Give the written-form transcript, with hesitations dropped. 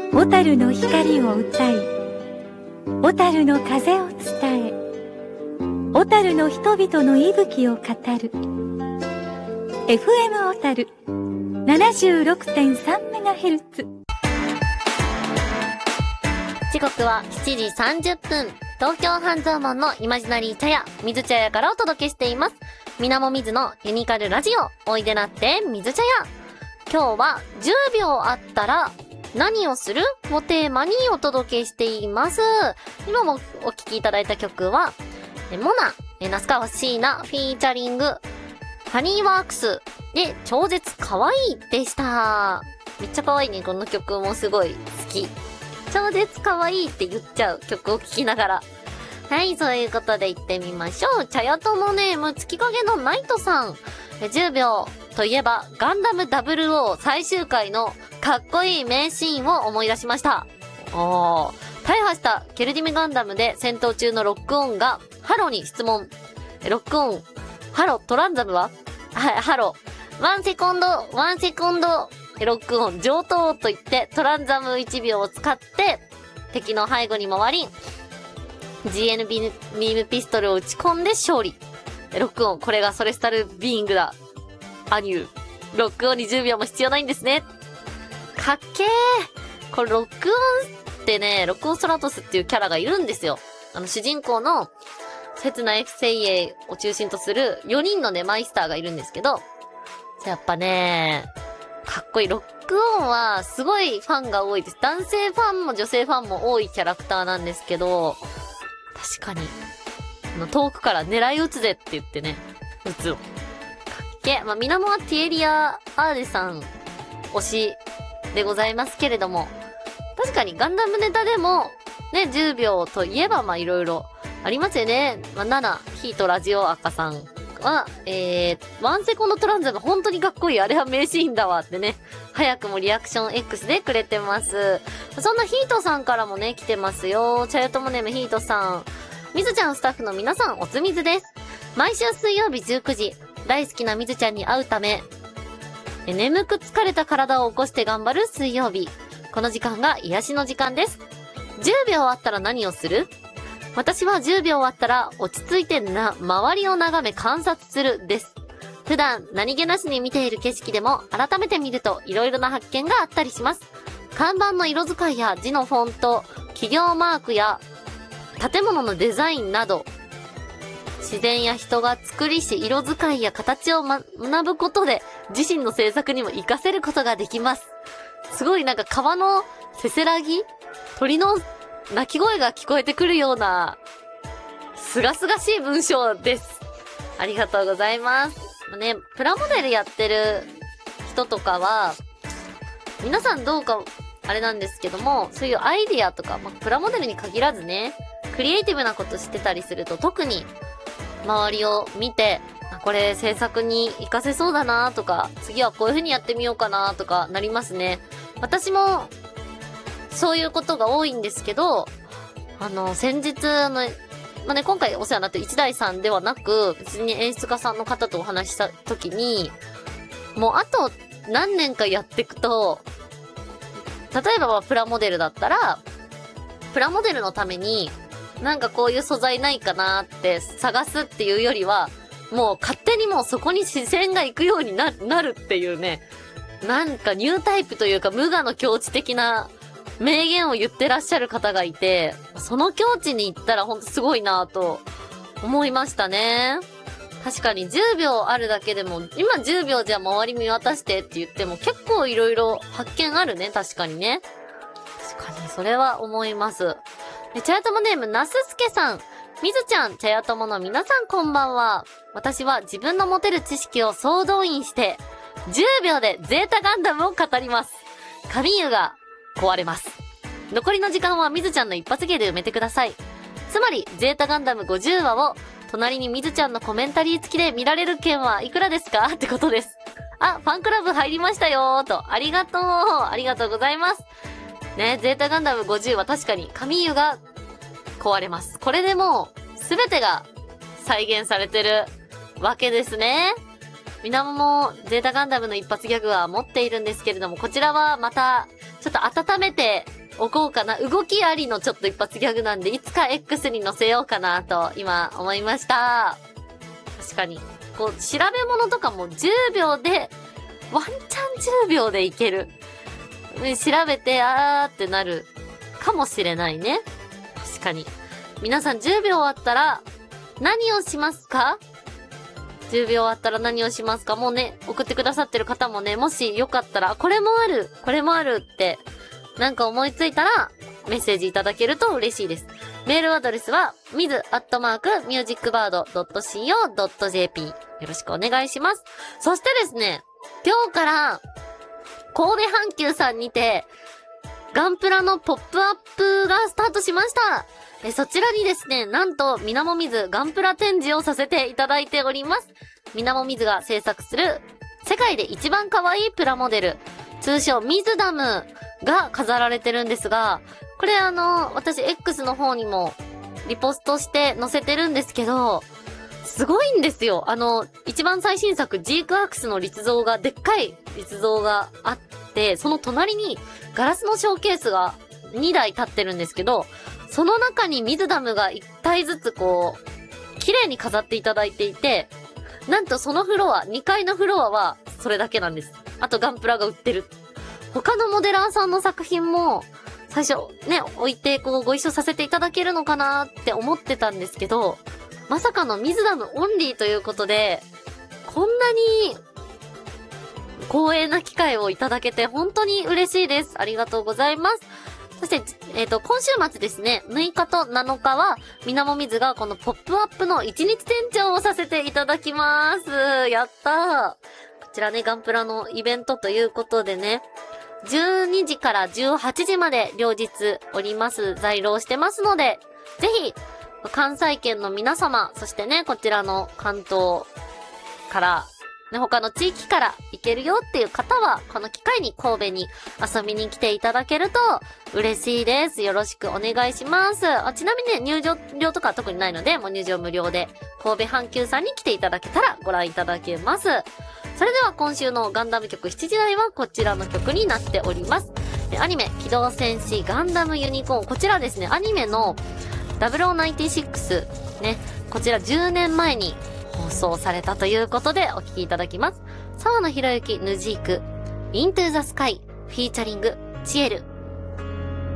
小樽の光を歌い、小樽の風を伝え、小樽の人々の息吹を語る FM 小樽 76.3MHz。 時刻は7時30分。東京半蔵門のイマジナリー茶屋、水茶屋からお届けしています。みなもみずのユニカルラジオ、おいでなって水茶屋。今日は10秒あったら何をするをテーマにお届けしています。今もお聴きいただいた曲は、モナ、那須川椎名フィーチャリング、ハニーワークスで超絶可愛いでした。めっちゃ可愛いね、この曲もすごい好き。超絶可愛いって言っちゃう曲を聴きながら。はい、そういうことで行ってみましょう。茶屋友ネーム月影のナイトさん。10秒といえばガンダム00最終回のかっこいい名シーンを思い出しました。大破したケルディメガンダムで戦闘中のロックオンがハロに質問。ロックオン、ハロ、トランザムはハロ、ワンセコンド、ロックオン上等と言ってトランザム1秒を使って敵の背後に回り GN ビームピストルを撃ち込んで勝利。ロックオン、これがソレスタルビーイングだ。アニュー。ロックオンに10秒も必要ないんですね。かっけー。これロックオンってね、ロックオンストラトスっていうキャラがいるんですよ。主人公の刹那 F 精鋭を中心とする4人のね、マイスターがいるんですけど、やっぱね、かっこいい。ロックオンはすごいファンが多いです。男性ファンも女性ファンも多いキャラクターなんですけど、確かに、遠くから狙い撃つぜって言ってね、撃つ。かっけ。みなもはティエリア・アーデさん推しでございますけれども、確かにガンダムネタでも、ね、10秒といえばいろいろありますよね。7、ヒートラジオ赤さんは、ワンセコンドトランザム本当にかっこいい。あれは名シーンだわってね。早くもリアクション X でくれてます。そんなヒートさんからもね、来てますよ。チャヤトモネームヒートさん。みずちゃんスタッフの皆さん、おつみずです。毎週水曜日19時、大好きなみずちゃんに会うため、眠く疲れた体を起こして頑張る水曜日。この時間が癒しの時間です。10秒あったら何をする？私は10秒あったら落ち着いて周りを眺め観察するです。普段何気なしに見ている景色でも改めて見ると色々な発見があったりします。看板の色使いや字のフォント、企業マークや建物のデザインなど、自然や人が作りし色使いや形を学ぶことで自身の制作にも活かせることができます。すごいなんか川のせせらぎ？鳥の鳴き声が聞こえてくるような、すがすがしい文章です。ありがとうございます。ね、プラモデルやってる人とかは、皆さんどうか、あれなんですけども、そういうアイディアとか、プラモデルに限らずね、クリエイティブなことしてたりすると、特に、周りを見て、これ制作に活かせそうだなとか、次はこういう風にやってみようかなとかなりますね。私も、そういうことが多いんですけど、先日今回お世話になってる一代さんではなく、別に演出家さんの方とお話しした時に、もうあと何年かやっていくと、例えばプラモデルだったら、プラモデルのために、なんかこういう素材ないかなって探すっていうよりは、もう勝手にもうそこに視線が行くようになるっていうね、なんかニュータイプというか無我の境地的な名言を言ってらっしゃる方がいて、その境地に行ったらほんとすごいなぁと思いましたね。確かに10秒あるだけでも、今10秒じゃ周り見渡してって言っても結構いろいろ発見あるね、確かにね。確かにそれは思います。茶屋友ネームなすすけさん。みずちゃん、茶屋友の皆さんこんばんは。私は自分の持てる知識を総動員して、10秒でゼータガンダムを語ります。神湯が壊れます。残りの時間はみずちゃんの一発芸で埋めてください。つまり、ゼータガンダム50話を、隣にみずちゃんのコメンタリー付きで見られる件はいくらですかってことです。あ、ファンクラブ入りましたよーと。ありがとう。ありがとうございます。ね、ゼータガンダム50は確かに神湯が壊れます。これでもう、すべてが再現されてるわけですね。みなもゼータガンダムの一発ギャグは持っているんですけれども、こちらはまた、ちょっと温めておこうかな。動きありのちょっと一発ギャグなんで、いつか X に載せようかなと、今思いました。確かに。こう、調べ物とかも10秒で、ワンチャン10秒でいける。調べて、ってなるかもしれないね。確かに。皆さん10秒あったら、何をしますか？ 10 秒あったら何をしますか？もうね、送ってくださってる方もね、もしよかったら、これもあるって、なんか思いついたら、メッセージいただけると嬉しいです。メールアドレスは、miz@musicbird.co.jp。よろしくお願いします。そしてですね、今日から、神戸阪急さんにて、ガンプラのポップアップがスタートしました。そちらにですね、なんと、みなもみずガンプラ展示をさせていただいております。みなもみずが制作する、世界で一番可愛いプラモデル、通称ミズダムが飾られてるんですが、これ私 X の方にもリポストして載せてるんですけど、すごいんですよ。一番最新作ジークアークスの立像が、でっかい立像があって、その隣にガラスのショーケースが2台立ってるんですけど、その中にミズダムが1体ずつこう、綺麗に飾っていただいていて、なんとそのフロア、2階のフロアはそれだけなんです。あとガンプラが売ってる。他のモデラーさんの作品も、最初ね、置いてこうご一緒させていただけるのかなって思ってたんですけど、まさかのミズダムオンリーということで、こんなに光栄な機会をいただけて本当に嬉しいです。ありがとうございます。そして、今週末ですね、6日と7日は、みなもみずがこのポップアップの1日店長をさせていただきます。やったー。こちらね、ガンプラのイベントということでね、12時から18時まで両日おります。在廊してますので、ぜひ、関西圏の皆様、そしてね、こちらの関東から、ね、他の地域から行けるよっていう方は、この機会に神戸に遊びに来ていただけると嬉しいです。よろしくお願いします。ちなみにね、入場料とかは特にないので、もう入場無料で、神戸阪急さんに来ていただけたらご覧いただけます。それでは今週のガンダム曲7時台はこちらの曲になっております。アニメ、機動戦士ガンダムユニコーン。こちらですね、アニメの0096ね、こちら10年前に放送されたということでお聴きいただきます。沢野博之ヌジーク、イントゥーザスカイ、フィーチャリング、チエル。